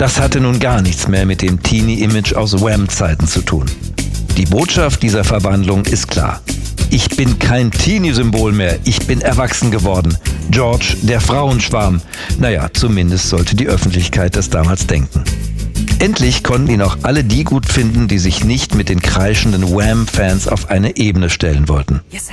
Das hatte nun gar nichts mehr mit dem Teenie-Image aus Wham-Zeiten zu tun. Die Botschaft dieser Verwandlung ist klar. Ich bin kein Teenie-Symbol mehr, ich bin erwachsen geworden. George, der Frauenschwarm. Naja, zumindest sollte die Öffentlichkeit das damals denken. Endlich konnten ihn auch alle die gut finden, die sich nicht mit den kreischenden Wham-Fans auf eine Ebene stellen wollten. Yes,